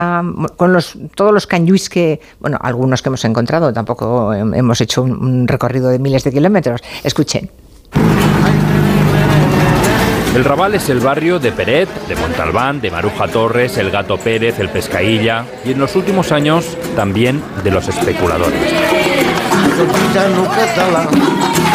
con todos los canyuis algunos que hemos encontrado, tampoco hemos hecho un recorrido de miles de kilómetros. Escuchen. El Raval es el barrio de Peret, de Montalbán, de Maruja Torres, el Gato Pérez, el Pescailla y en los últimos años también de los especuladores.